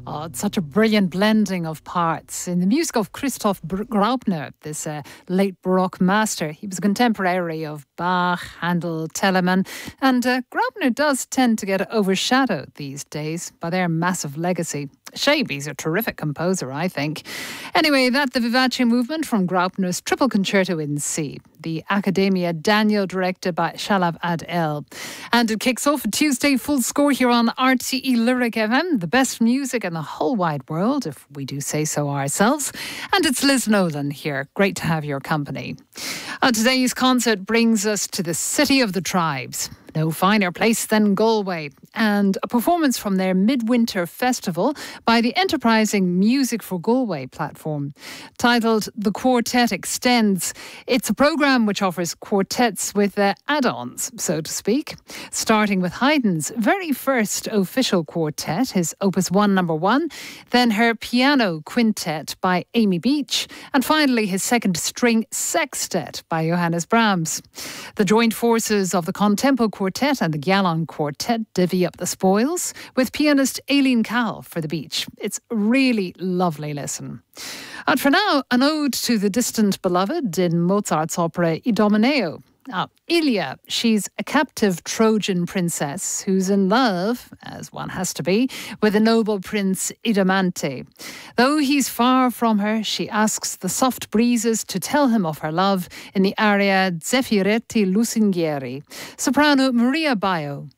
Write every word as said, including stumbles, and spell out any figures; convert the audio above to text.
Oh, it's such a brilliant blending of parts. In the music of Christoph Graupner, this uh, late Baroque master, he was a contemporary of Bach, Handel, Telemann, and uh, Graupner does tend to get overshadowed these days by their massive legacy. Shaby's a terrific composer, I think. Anyway, that the Vivace movement from Graupner's Triple Concerto in C, the Accademia Daniel directed by Shalav Ad-El. And it kicks off a Tuesday full score here on R T E Lyric F M, the best music in the whole wide world, if we do say so ourselves. And it's Liz Nolan here. Great to have your company. Uh, today's concert brings us to the City of the Tribes. No finer place than Galway, and a performance from their Midwinter Festival by the enterprising Music for Galway platform. Titled The Quartet Extends, it's a programme which offers quartets with uh, add-ons, so to speak, starting with Haydn's very first official quartet, his Opus one number one, then her piano quintet by Amy Beach, and finally his second string sextet by Johannes Brahms. The joint forces of the Contempo Quartet Quartet and the Gallon Quartet divvy up the spoils, with pianist Aileen Cowell for the Beach. It's a really lovely listen. And for now, an ode to the distant beloved in Mozart's opera Idomeneo. Now, Ilia, she's a captive Trojan princess who's in love, as one has to be, with the noble prince Idamante. Though he's far from her, she asks the soft breezes to tell him of her love in the aria Zeffiretti Lusinghieri. Soprano Maria Baio.